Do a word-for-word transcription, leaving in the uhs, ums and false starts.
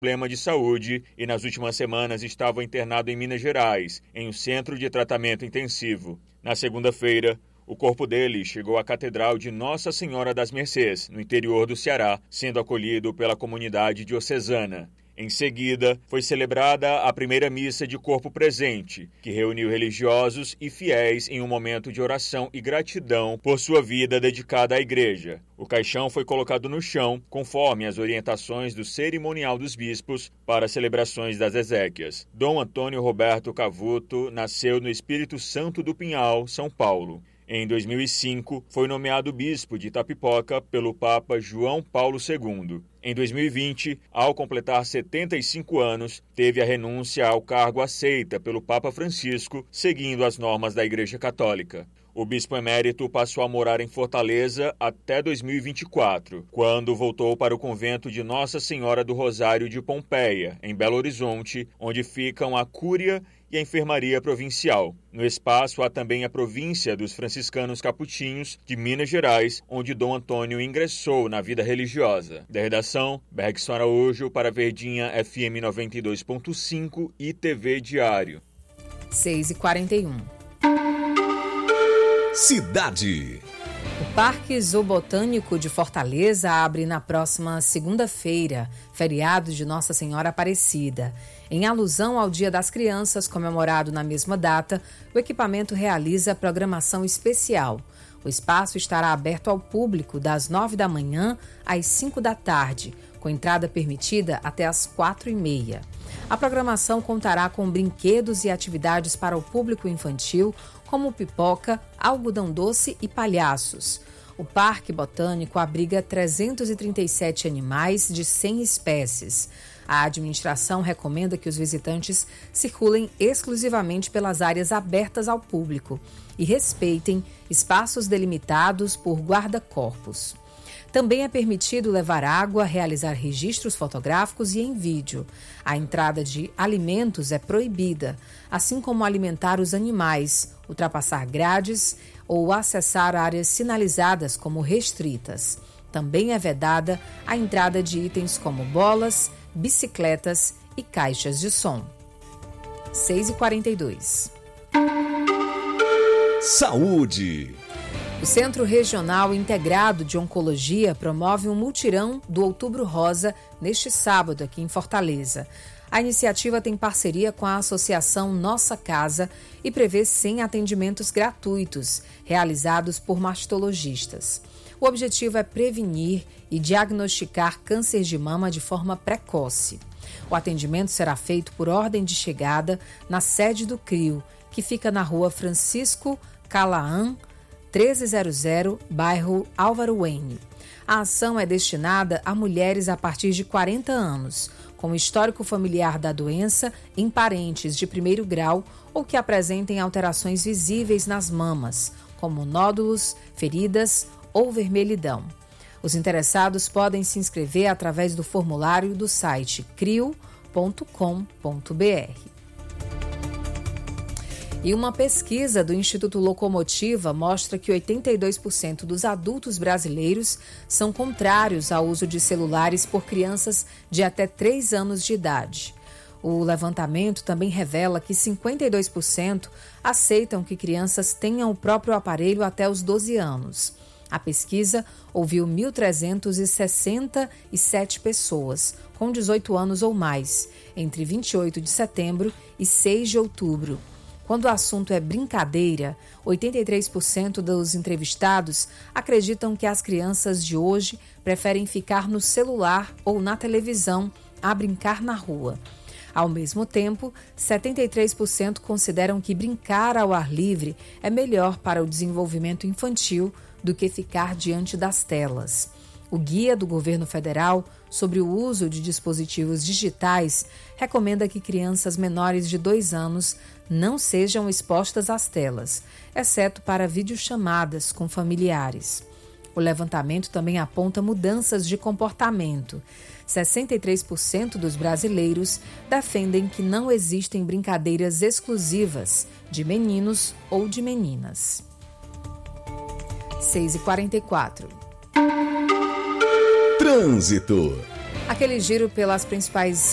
problema de saúde e nas últimas semanas estava internado em Minas Gerais, em um centro de tratamento intensivo. Na segunda-feira, o corpo dele chegou à Catedral de Nossa Senhora das Mercês, no interior do Ceará, sendo acolhido pela comunidade diocesana. Em seguida, foi celebrada a primeira missa de corpo presente, que reuniu religiosos e fiéis em um momento de oração e gratidão por sua vida dedicada à igreja. O caixão foi colocado no chão, conforme as orientações do cerimonial dos bispos para as celebrações das exéquias. Dom Antônio Roberto Cavuto nasceu no Espírito Santo do Pinhal, São Paulo. Em dois mil e cinco, foi nomeado bispo de Itapipoca pelo Papa João Paulo segundo. Em dois mil e vinte, ao completar setenta e cinco anos, teve a renúncia ao cargo aceita pelo Papa Francisco, seguindo as normas da Igreja Católica. O bispo emérito passou a morar em Fortaleza até dois mil e vinte e quatro, quando voltou para o convento de Nossa Senhora do Rosário de Pompeia, em Belo Horizonte, onde ficam a Cúria e a Enfermaria Provincial. No espaço há também a Província dos Franciscanos Capuchinhos, de Minas Gerais, onde Dom Antônio ingressou na vida religiosa. Da redação, Bergson Araújo para Verdinha F M noventa e dois ponto cinco e T V Diário. seis e quarenta e um. Cidade. O Parque Zoobotânico de Fortaleza abre na próxima segunda-feira, feriado de Nossa Senhora Aparecida. Em alusão ao Dia das Crianças, comemorado na mesma data, o equipamento realiza programação especial. O espaço estará aberto ao público das nove da manhã às cinco da tarde, com entrada permitida até às quatro e meia. A programação contará com brinquedos e atividades para o público infantil, como pipoca, algodão doce e palhaços. O Parque Botânico abriga trezentos e trinta e sete animais de cem espécies. A administração recomenda que os visitantes circulem exclusivamente pelas áreas abertas ao público e respeitem espaços delimitados por guarda-corpos. Também é permitido levar água, realizar registros fotográficos e em vídeo. A entrada de alimentos é proibida, assim como alimentar os animais, ultrapassar grades ou acessar áreas sinalizadas como restritas. Também é vedada a entrada de itens como bolas, bicicletas e caixas de som. seis e quarenta e dois. Saúde. O Centro Regional Integrado de Oncologia promove um mutirão do Outubro Rosa neste sábado aqui em Fortaleza. A iniciativa tem parceria com a Associação Nossa Casa e prevê cem atendimentos gratuitos, realizados por mastologistas. O objetivo é prevenir e diagnosticar câncer de mama de forma precoce. O atendimento será feito por ordem de chegada na sede do CRIO, que fica na rua Francisco Calaã, treze zero zero, bairro Álvaro Wayne. A ação é destinada a mulheres a partir de quarenta anos, com histórico familiar da doença em parentes de primeiro grau ou que apresentem alterações visíveis nas mamas, como nódulos, feridas ou vermelhidão. Os interessados podem se inscrever através do formulário do site crio ponto com ponto b r. E uma pesquisa do Instituto Locomotiva mostra que oitenta e dois por cento dos adultos brasileiros são contrários ao uso de celulares por crianças de até três anos de idade. O levantamento também revela que cinquenta e dois por cento aceitam que crianças tenham o próprio aparelho até os doze anos. A pesquisa ouviu mil trezentas e sessenta e sete pessoas com dezoito anos ou mais, entre vinte e oito de setembro e seis de outubro. Quando o assunto é brincadeira, oitenta e três por cento dos entrevistados acreditam que as crianças de hoje preferem ficar no celular ou na televisão a brincar na rua. Ao mesmo tempo, setenta e três por cento consideram que brincar ao ar livre é melhor para o desenvolvimento infantil do que ficar diante das telas. O Guia do Governo Federal sobre o uso de dispositivos digitais recomenda que crianças menores de dois anos não sejam expostas às telas, exceto para videochamadas com familiares. O levantamento também aponta mudanças de comportamento. sessenta e três por cento dos brasileiros defendem que não existem brincadeiras exclusivas de meninos ou de meninas. seis e quarenta e quatro. Trânsito. Aquele giro pelas principais